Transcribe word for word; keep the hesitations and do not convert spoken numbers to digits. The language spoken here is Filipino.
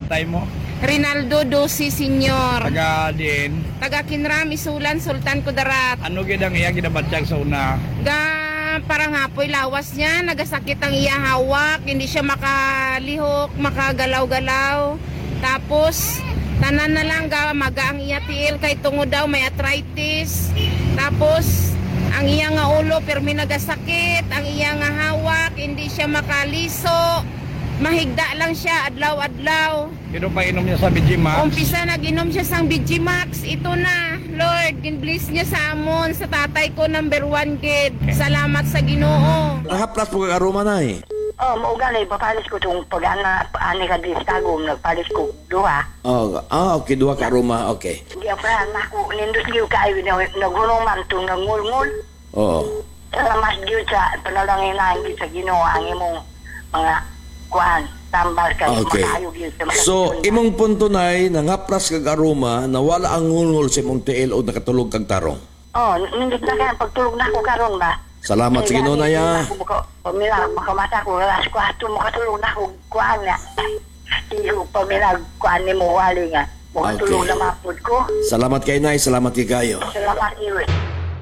tatay mo? Rinaldo Dosi Senior. Taga din. Taga Kinram, Isulan, Sultan Kudarat. Ano gid ang iya ginabatyag sa una? Ga parang hapoy lawas niya, nagasakit ang iya hawak, hindi siya makalihok, makagalaw-galaw. Tapos tanan na lang ga maga ang iya tiil kay tungod daw may arthritis. Tapos ang iya nga ulo permi nagasakit, ang iya nga hawak hindi siya makaliso. Mahigda lang siya adlaw-adlaw. Pero pa inom niya sa Bijimax. Umpisa nag-inom siya sang Bijimax. Ito na, Lord, ginbliss niya sa amon, sa tatay ko number one kid. Salamat sa Ginoo. Nahaplas po kag aroma na eh. Oh, maugali, papalis ko itong pag-ana, ani ka din sa tagom, nagpalis ko duha. Oh, ah, okay, duha ka aroma, okay. Hindi ako na ako, nindot liw kayo, nagulong man itong nangulngul. Oo. Salamat liw sa panalangin na hindi sa Ginoo ang imong mga kuhan, tambal kayo, Okay. makayog yun sa mga So, tunda. imong punto nay nangaplas kag aroma na wala ang ngulngol sa imong tiil o nakatulog kag tarong. Oh, nindot na kaya, pagtulog na ako karon ba? Salamat sa Ginoo nay ah. Pamilag, makamata ko, alas ko hato, makatulog na ako, kuhan nga. Iyo, pamilag, kuhan ni mo wali nga. Makatulog Okay. na mapod ko. Salamat kay nay, salamat kay kayo. Salamat iyo.